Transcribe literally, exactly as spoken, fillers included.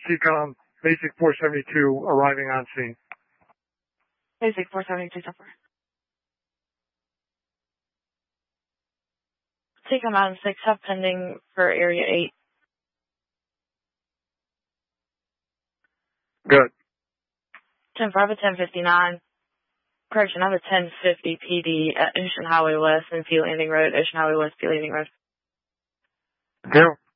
T-Com, Basic four seventy-two arriving on scene. Basic four seventy-two, so far. T-Com out of six, have pending for area eight. Good. ten five at ten fifty-nine. Correction, I have a ten fifty P D at Ocean Highway West and P Landing Road, Ocean Highway West, P Landing Road. Deal.